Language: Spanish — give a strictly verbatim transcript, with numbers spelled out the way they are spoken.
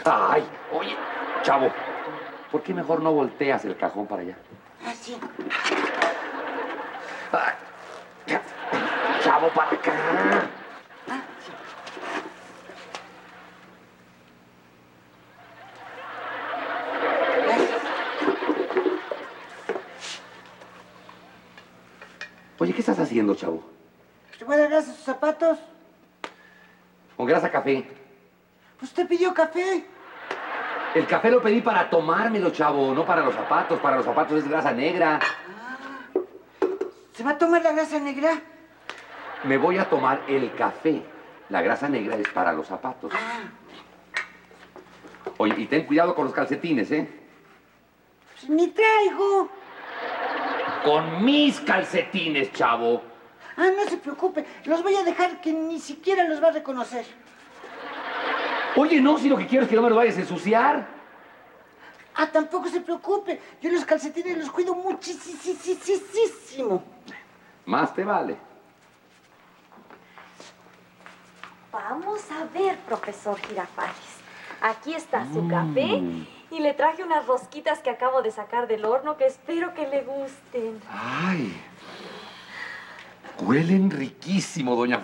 Ay, oye, chavo, ¿por qué mejor no volteas el cajón para allá? Ah, sí. Ay, chavo, para acá. Ah, sí. Gracias. Oye, ¿qué estás haciendo, chavo? ¿Te voy a dar gracias a sus zapatos? Con grasa café. ¿Usted pidió café? El café lo pedí para tomármelo, chavo, no para los zapatos. Para los zapatos es grasa negra. Ah. ¿Se va a tomar la grasa negra? Me voy a tomar el café. La grasa negra es para los zapatos. Ah. Oye, y ten cuidado con los calcetines, ¿eh? Pues ni traigo. Con mis calcetines, chavo. Ah, no se preocupe. Los voy a dejar que ni siquiera los va a reconocer. Oye, no, si lo que quiero es que no me lo vayas a ensuciar. Ah, tampoco se preocupe. Yo los calcetines los cuido muchísimo. Más te vale. Vamos a ver, profesor Girafales. Aquí está su café y le traje unas rosquitas que acabo de sacar del horno que espero que le gusten. Ay, huelen riquísimo, doña